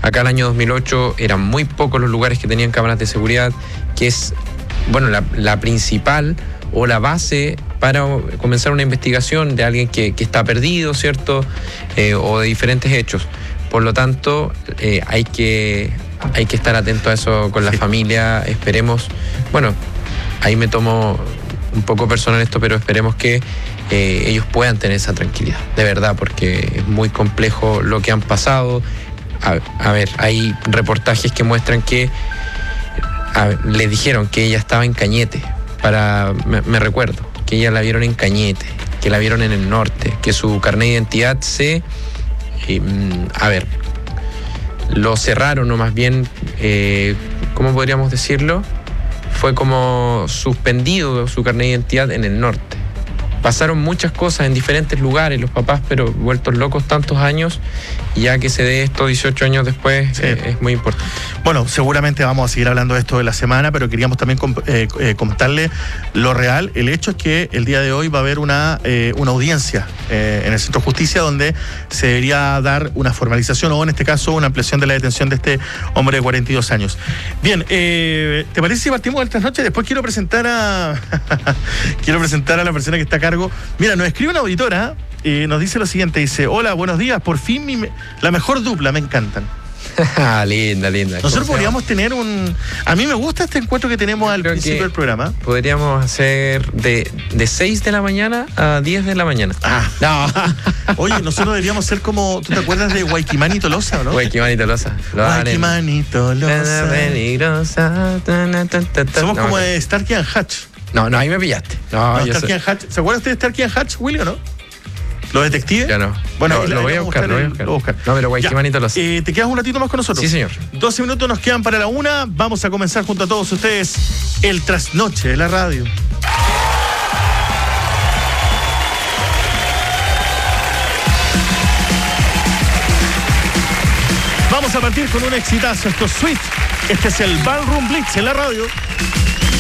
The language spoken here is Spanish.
Acá el año 2008 eran muy pocos los lugares que tenían cámaras de seguridad, que es, bueno, la principal o la base para comenzar una investigación de alguien que está perdido, ¿cierto? O de diferentes hechos. Por lo tanto, hay que estar atento a eso con la familia. Esperemos, bueno, ahí me tomo un poco personal esto, pero esperemos que ellos puedan tener esa tranquilidad, de verdad, porque es muy complejo lo que han pasado. A ver, hay reportajes que muestran que le dijeron que ella estaba en Cañete, me recuerdo, que ella la vieron en Cañete, que la vieron en el norte, que su carnet de identidad lo cerraron, o más bien, ¿cómo podríamos decirlo? Fue como suspendido su carnet de identidad en el norte. Pasaron muchas cosas en diferentes lugares, los papás, pero vueltos locos tantos años, y ya que se dé esto 18 años después, sí, es muy importante. Bueno, seguramente vamos a seguir hablando de esto de la semana, pero queríamos también comentarle lo real. El hecho es que el día de hoy va a haber una audiencia en el Centro de Justicia, donde se debería dar una formalización, o en este caso una ampliación de la detención de este hombre de 42 años. Bien, ¿te parece si partimos esta noche? Después quiero presentar a la persona que está a cargo. Mira, nos escribe una auditora y nos dice lo siguiente, dice: hola, buenos días, por fin la mejor dupla, me encantan. Linda. Nosotros podríamos tener a mí me gusta este encuentro que tenemos al principio del programa. Podríamos hacer de 6 de la mañana a 10 de la mañana. No. Oye, nosotros deberíamos ser como, ¿tú te acuerdas de Guayquimán y Tolosa, no? Guayquimán y Tolosa. Guayquimán y Tolosa. Somos como de Starkey and Hutch. No, ahí me pillaste. Starkey and Hutch. ¿Se acuerdan ustedes de Starkey and Hutch, Willy, o no? ¿Los detectives? Ya no. Bueno, lo voy a buscar. No, pero Guayquimán y Tolosa. ¿Te quedas un ratito más con nosotros? Sí, señor. 12 minutos nos quedan para la 1. Vamos a comenzar junto a todos ustedes el trasnoche de la radio. Vamos a partir con un exitazo. Esto es Sweet. Este es el Ballroom Blitz en la radio.